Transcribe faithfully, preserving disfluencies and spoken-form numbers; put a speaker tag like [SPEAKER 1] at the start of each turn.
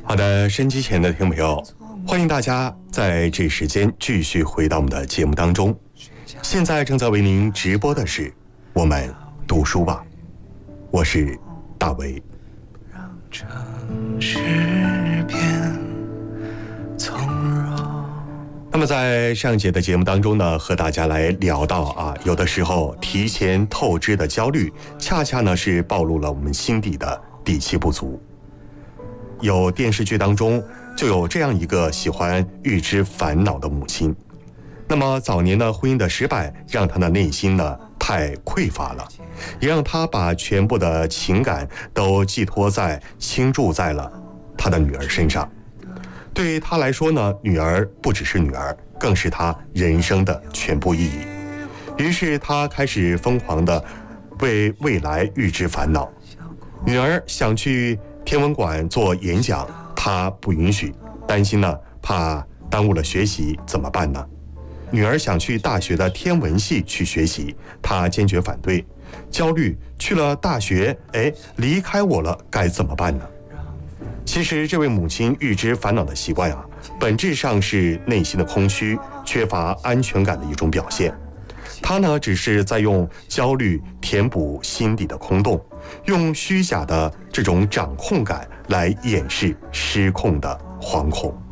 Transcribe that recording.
[SPEAKER 1] 好的，收音机前的听众朋友，欢迎大家在这时间继续回到我们的节目当中。现在正在为您直播的是我们读书吧，我是大为。让城市变从容。那么在上节的节目当中呢，和大家来聊到啊，有的时候提前透支的焦虑，恰恰呢是暴露了我们心底的底气不足。有电视剧当中就有这样一个喜欢预知烦恼的母亲，那么早年呢婚姻的失败让她的内心呢太匮乏了，也让她把全部的情感都寄托在倾注在了她的女儿身上。对于她来说呢，女儿不只是女儿，更是她人生的全部意义。于是她开始疯狂地为未来预知烦恼。女儿想去天文馆做演讲，他不允许，担心呢，怕耽误了学习，怎么办呢？女儿想去大学的天文系去学习，他坚决反对，焦虑，去了大学，哎，离开我了，该怎么办呢？其实这位母亲预知烦恼的习惯啊，本质上是内心的空虚，缺乏安全感的一种表现。他呢，只是在用焦虑填补心底的空洞，用虚假的这种掌控感来掩饰失控的惶恐。